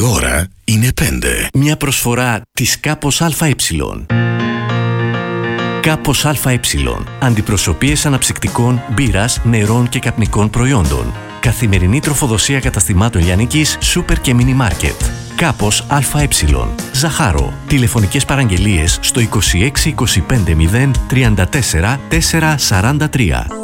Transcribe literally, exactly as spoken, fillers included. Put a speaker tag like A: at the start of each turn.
A: ώρα είναι πέντε.
B: Μια προσφορά της Κάπος ΑΕ. Κάπος ΑΕ. Αντιπροσωπείες αναψυκτικών, μπύρας, νερών και καπνικών προϊόντων. Καθημερινή τροφοδοσία καταστημάτων λιανικής, σούπερ και μίνι μάρκετ. Κάπος ΑΕ. Ζαχάρο. Τηλεφωνικές παραγγελίες στο είκοσι έξι είκοσι πέντε μηδέν τριάντα τέσσερα τετρακόσια σαράντα τρία.